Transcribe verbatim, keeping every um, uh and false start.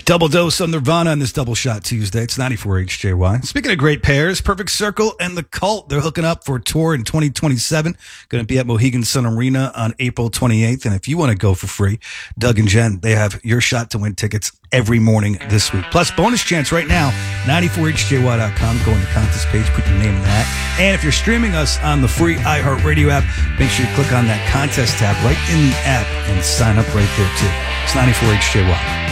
Double dose on Nirvana on this Double Shot Tuesday. It's ninety-four H J Y. Speaking of great pairs, Perfect Circle and The Cult, they're hooking up for a tour in twenty twenty-seven. Going to be at Mohegan Sun Arena on April twenty-eighth. And if you want to go for free, Doug and Jen, they have your shot to win tickets every morning this week. Plus, bonus chance right now, ninety-four H J Y dot com. Go on the contest page, put your name in that. And if you're streaming us on the free iHeartRadio app, make sure you click on that contest tab right in the app and sign up right there, too. It's ninety-four H J Y.